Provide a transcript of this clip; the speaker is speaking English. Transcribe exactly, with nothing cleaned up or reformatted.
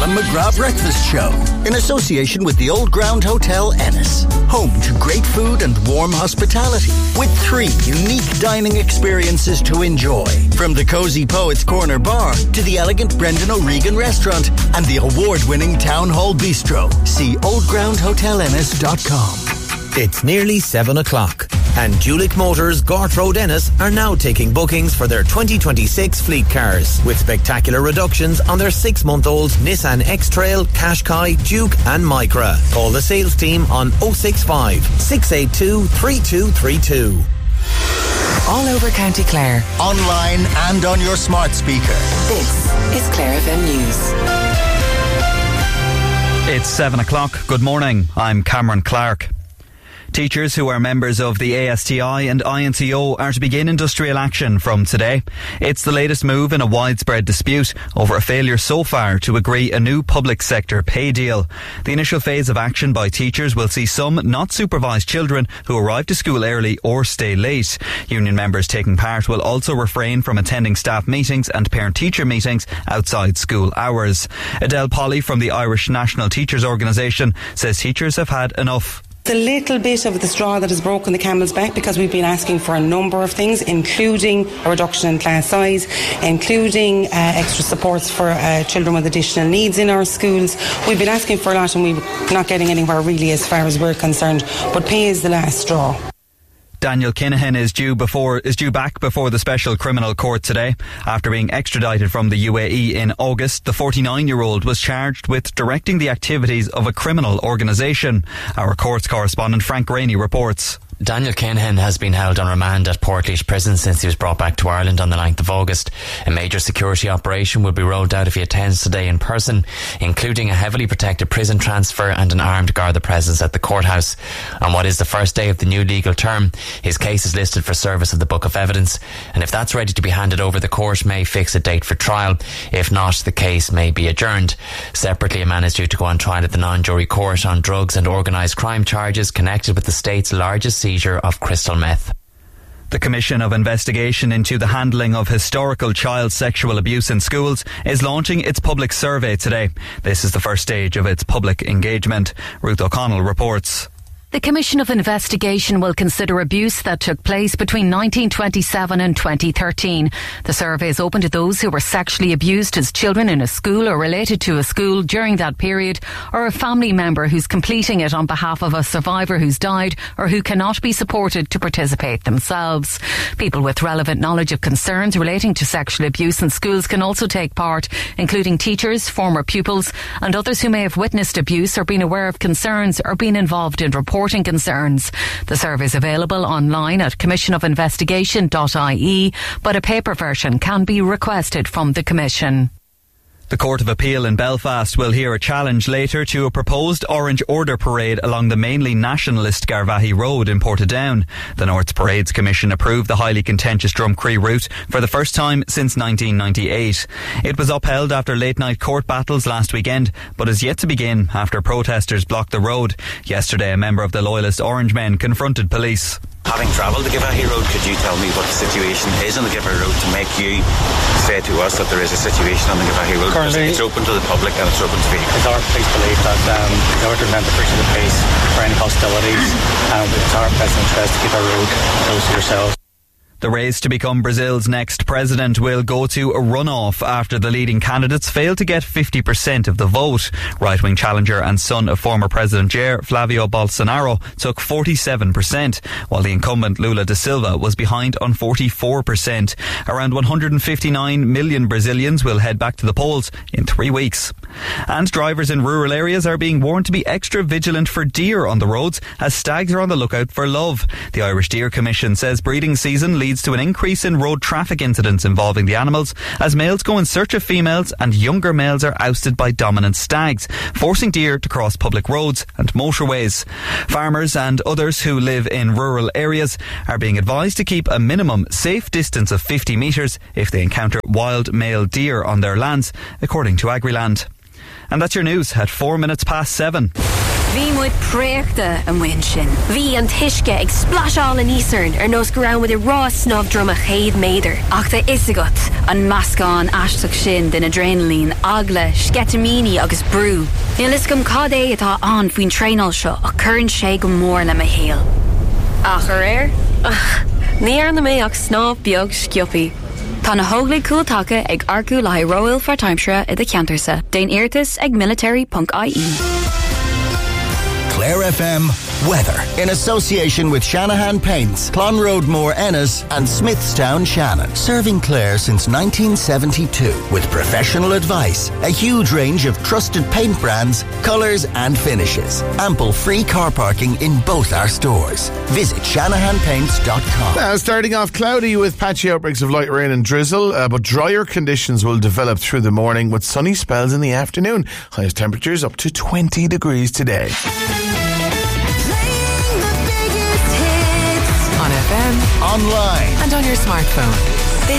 Alan McGrath Breakfast Show in association with the Old Ground Hotel Ennis. Home to great food and warm hospitality with three unique dining experiences to enjoy. From the Cozy Poets Corner Bar to the elegant Brendan O'Regan Restaurant and the award-winning Town Hall Bistro. See old ground hotel ennis dot com. It's nearly seven o'clock and Julick Motors Gort Road Ennis are now taking bookings for their twenty twenty-six fleet cars with spectacular reductions on their six-month-old Nissan X-Trail, Qashqai, Duke and Micra. Call the sales team on oh six five, six eight two, three two three two. All over County Clare. Online and on your smart speaker. This is Clare F M News. It's seven o'clock. Good morning. I'm Cameron Clark. Teachers who are members of the A S T I and I N C O are to begin industrial action from today. It's the latest move in a widespread dispute over a failure so far to agree a new public sector pay deal. The initial phase of action by teachers will see some not supervised children who arrive to school early or stay late. Union members taking part will also refrain from attending staff meetings and parent-teacher meetings outside school hours. Adele Polly from the Irish National Teachers Organisation says teachers have had enough. It's a little bit of the straw that has broken the camel's back because we've been asking for a number of things, including a reduction in class size, including uh, extra supports for uh, children with additional needs in our schools. We've been asking for a lot and we're not getting anywhere really as far as we're concerned, but pay is the last straw. Daniel Kinahan is due before is due back before the Special Criminal Court today. After being extradited from the U A E in August, the forty-nine-year-old was charged with directing the activities of a criminal organisation. Our courts correspondent Frank Rainey reports. Daniel Kinahan has been held on remand at Portlaoise Prison since he was brought back to Ireland on the ninth of August. A major security operation will be rolled out if he attends today in person, including a heavily protected prison transfer and an armed Garda presence at the courthouse. On what is the first day of the new legal term, his case is listed for service of the Book of Evidence, and if that's ready to be handed over, the court may fix a date for trial. If not, the case may be adjourned. Separately, a man is due to go on trial at the non-jury court on drugs and organised crime charges connected with the state's largest seizure of crystal meth. The Commission of Investigation into the Handling of Historical Child Sexual Abuse in Schools is launching its public survey today. This is the first stage of its public engagement. Ruth O'Connell reports. The Commission of Investigation will consider abuse that took place between nineteen twenty-seven and twenty thirteen. The survey is open to those who were sexually abused as children in a school or related to a school during that period, or a family member who's completing it on behalf of a survivor who's died or who cannot be supported to participate themselves. People with relevant knowledge of concerns relating to sexual abuse in schools can also take part, including teachers, former pupils and others who may have witnessed abuse or been aware of concerns or been involved in reporting concerns. The survey is available online at commission of investigation dot I E, but a paper version can be requested from the Commission. The Court of Appeal in Belfast will hear a challenge later to a proposed Orange Order parade along the mainly nationalist Garvaghey Road in Portadown. The North's Parades Commission approved the highly contentious Drumcree route for the first time since nineteen ninety-eight. It was upheld after late-night court battles last weekend, but is yet to begin after protesters blocked the road. Yesterday, a member of the Loyalist Orange Men confronted police. Having travelled the Garvaghey Road, could you tell me what the situation is on the Garvaghey Road to make you say to us that there is a situation on the Garvaghey Road? Currently, it's open to the public and it's open to vehicles. It's our police belief that um, in order to prevent the breach of the peace for any hostilities, um, it's our best interest to keep our road close to yourselves. The race to become Brazil's next president will go to a runoff after the leading candidates failed to get fifty percent of the vote. Right-wing challenger and son of former President Jair, Flavio Bolsonaro, took forty-seven percent, while the incumbent Lula da Silva was behind on forty-four percent. Around one hundred fifty-nine million Brazilians will head back to the polls in three weeks. And drivers in rural areas are being warned to be extra vigilant for deer on the roads as stags are on the lookout for love. The Irish Deer Commission says breeding season leads to an increase in road traffic incidents involving the animals as males go in search of females and younger males are ousted by dominant stags, forcing deer to cross public roads and motorways. Farmers and others who live in rural areas are being advised to keep a minimum safe distance of fifty metres if they encounter wild male deer on their lands, according to Agriland. And that's your news at four minutes past seven. Bhí muid préachta an bhain sin. Bhí an tuisce ag splasháil an ísarn ar nós go raibh muid i rá snáb drum a chéad méadar. Ach tá is agat an meascán aisteach sin den adrenalín, agla, sketamini agus brú. Níl gom cad é atá an faoin tréinál seo a churann sé go mór le a héal. Ach ar air? Ní ar na mé ach snáb beag scioppi. Tá na hóglaigh cúiltacha ag arcú le Royal for Timeshare i de Ceantarsa. Déan Oireachtas ag military dot I E. Clare F M weather in association with Shanahan Paints, Clonroadmore Ennis and Smithstown Shannon. Serving Clare since nineteen seventy-two with professional advice, a huge range of trusted paint brands, colours and finishes. Ample free car parking in both our stores. Visit shanahan paints dot com. Now, starting off cloudy with patchy outbreaks of light rain and drizzle, uh, but drier conditions will develop through the morning with sunny spells in the afternoon. Highest temperatures up to twenty degrees today. On F M, online and on your smartphone.